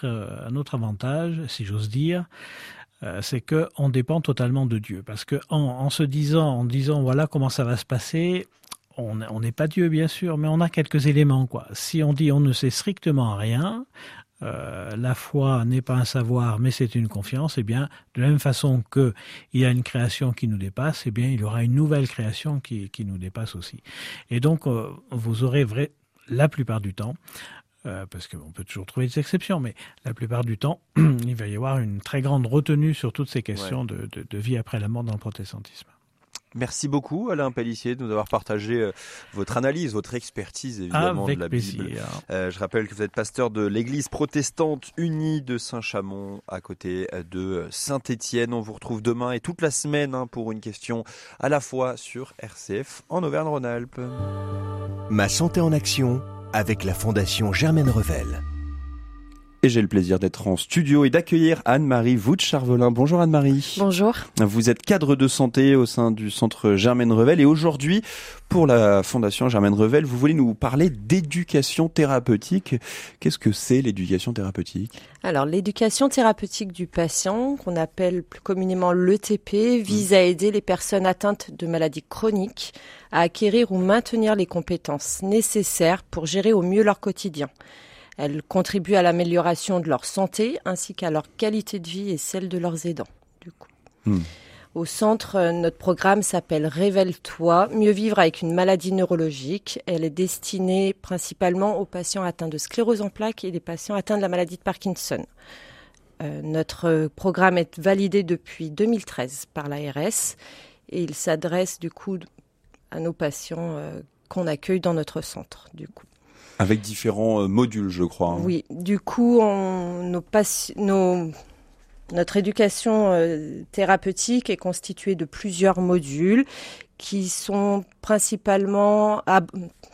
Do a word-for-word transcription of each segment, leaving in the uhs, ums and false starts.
autre, euh, un autre avantage, si j'ose dire, euh, c'est qu'on dépend totalement de Dieu. Parce que en, en se disant, en disant voilà comment ça va se passer, on on n'est pas Dieu bien sûr, mais on a quelques éléments, quoi. Si on dit on ne sait strictement rien, euh, la foi n'est pas un savoir, mais c'est une confiance, eh bien, de la même façon qu'il y a une création qui nous dépasse, eh bien, il y aura une nouvelle création qui, qui nous dépasse aussi. Et donc, euh, vous aurez vrai, la plupart du temps, euh, parce qu'on peut toujours trouver des exceptions, mais la plupart du temps, il va y avoir une très grande retenue sur toutes ces questions ouais. de, de, de vie après la mort dans le protestantisme. Merci beaucoup Alain Pellissier de nous avoir partagé euh, votre analyse, votre expertise évidemment Avec de la plaisir. Bible. Euh, je rappelle que vous êtes pasteur de l'église protestante unie de Saint-Chamond à côté de Saint-Étienne. On vous retrouve demain et toute la semaine hein, pour une question à la fois sur R C F en Auvergne-Rhône-Alpes. Ma santé en action avec la Fondation Germaine Revel. Et j'ai le plaisir d'être en studio et d'accueillir Anne-Marie Vout-Charvelin. Bonjour Anne-Marie. Bonjour. Vous êtes cadre de santé au sein du centre Germaine Revel et aujourd'hui, pour la Fondation Germaine Revel, vous voulez nous parler d'éducation thérapeutique. Qu'est-ce que c'est l'éducation thérapeutique ? Alors, l'éducation thérapeutique du patient, qu'on appelle plus communément l'E T P, vise à aider les personnes atteintes de maladies chroniques à acquérir ou maintenir les compétences nécessaires pour gérer au mieux leur quotidien. Elle contribue à l'amélioration de leur santé ainsi qu'à leur qualité de vie et celle de leurs aidants. Du coup. Mmh. Au centre, notre programme s'appelle Révèle-toi, mieux vivre avec une maladie neurologique. Elle est destinée principalement aux patients atteints de sclérose en plaques et des patients atteints de la maladie de Parkinson. Euh, notre programme est validé depuis deux mille treize par l'A R S et il s'adresse du coup à nos patients euh, qu'on accueille dans notre centre. Du coup. Avec différents modules, je crois. Hein. Oui, du coup, on, nos, nos, notre éducation euh, thérapeutique est constituée de plusieurs modules qui sont principalement, ab-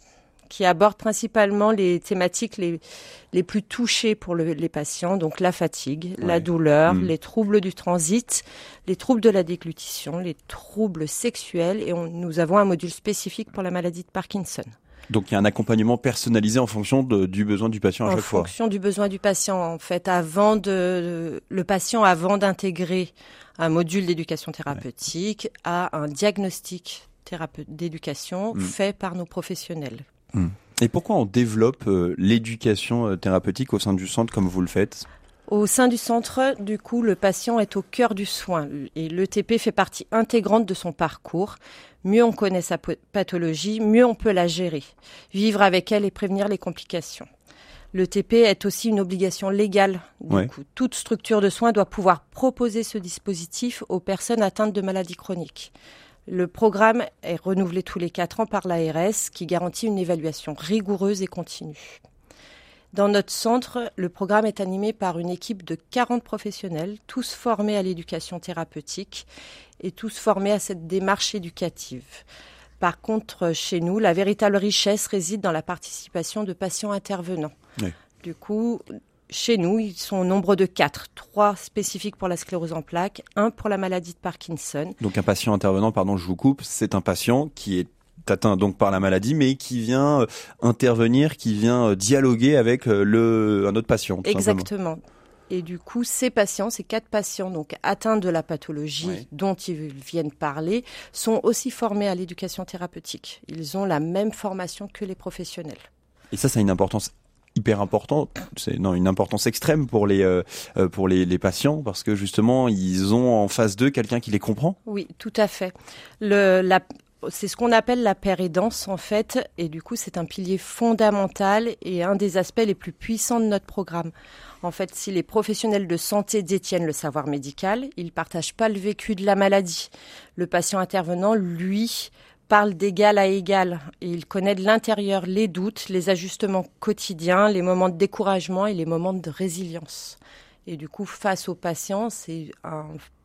qui abordent principalement les thématiques les, les plus touchées pour le, les patients, donc la fatigue, ouais. la douleur, mmh. les troubles du transit, les troubles de la déglutition, les troubles sexuels, et on, nous avons un module spécifique pour la maladie de Parkinson. Donc il y a un accompagnement personnalisé en fonction de, du besoin du patient à en chaque fois. En fonction du besoin du patient, en fait, avant de le patient avant d'intégrer un module d'éducation thérapeutique ouais. a un diagnostic thérape- d'éducation mmh. fait par nos professionnels. Mmh. Et pourquoi on développe euh, l'éducation euh, thérapeutique au sein du centre comme vous le faites ? Au sein du centre, du coup, le patient est au cœur du soin et l'E T P fait partie intégrante de son parcours. Mieux on connaît sa pathologie, mieux on peut la gérer, vivre avec elle et prévenir les complications. L'E T P est aussi une obligation légale. Du ouais. coup, toute structure de soins doit pouvoir proposer ce dispositif aux personnes atteintes de maladies chroniques. Le programme est renouvelé tous les quatre ans par l'A R S qui garantit une évaluation rigoureuse et continue. Dans notre centre, le programme est animé par une équipe de quarante professionnels, tous formés à l'éducation thérapeutique et tous formés à cette démarche éducative. Par contre, chez nous, la véritable richesse réside dans la participation de patients intervenants. Oui. Du coup, chez nous, ils sont au nombre de quatre. Trois spécifiques pour la sclérose en plaques, un pour la maladie de Parkinson. Donc un patient intervenant, pardon, je vous coupe, c'est un patient qui est atteint donc par la maladie, mais qui vient euh, intervenir, qui vient euh, dialoguer avec euh, le, un autre patient. Tout Exactement. Simplement. Et du coup, ces patients, ces quatre patients donc atteints de la pathologie oui. dont ils viennent parler, sont aussi formés à l'éducation thérapeutique. Ils ont la même formation que les professionnels. Et ça, ça a une importance hyper importante, c'est non une importance extrême pour les euh, pour les, les patients parce que justement ils ont en face d'eux quelqu'un qui les comprend. Oui, tout à fait. Le la C'est ce qu'on appelle la pérédance en fait, et du coup c'est un pilier fondamental et un des aspects les plus puissants de notre programme. En fait, si les professionnels de santé détiennent le savoir médical, ils ne partagent pas le vécu de la maladie. Le patient intervenant, lui, parle d'égal à égal et il connaît de l'intérieur les doutes, les ajustements quotidiens, les moments de découragement et les moments de résilience. Et du coup, face aux patients, c'est un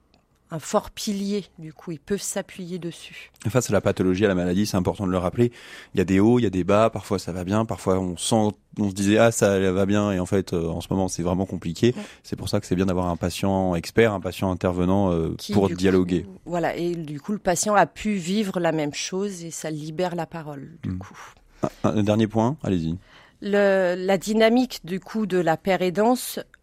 un fort pilier, du coup, ils peuvent s'appuyer dessus. Face à la pathologie, à la maladie, c'est important de le rappeler. Il y a des hauts, il y a des bas, parfois ça va bien, parfois on sent, on se disait, ah, ça va bien, et en fait, euh, en ce moment, c'est vraiment compliqué. Ouais. C'est pour ça que c'est bien d'avoir un patient expert, un patient intervenant euh, Qui, pour dialoguer. Coup, voilà, et du coup, le patient a pu vivre la même chose et ça libère la parole, du mmh. coup. Un, un dernier point, allez-y. Le, la dynamique, du coup, de la pérédance